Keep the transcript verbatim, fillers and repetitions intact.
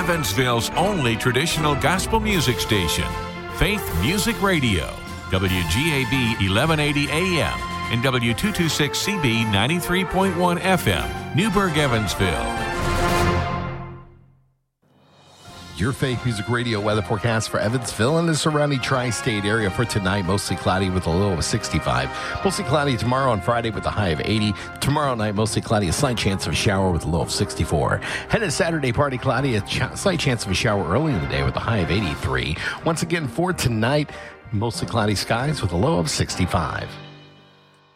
Evansville's only traditional gospel music station, Faith Music Radio, W G A B eleven eighty A M and W two twenty-six C B ninety-three point one F M, Newburgh, Evansville. Your Faith Music Radio weather forecast for Evansville and the surrounding tri-state area for tonight. Mostly cloudy with a low of sixty-five. Mostly cloudy tomorrow and Friday with a high of eighty. Tomorrow night, mostly cloudy, a slight chance of a shower with a low of sixty-four. Headed to Saturday, partly cloudy, a ch- slight chance of a shower early in the day with a high of eighty-three. Once again, for tonight, mostly cloudy skies with a low of sixty-five.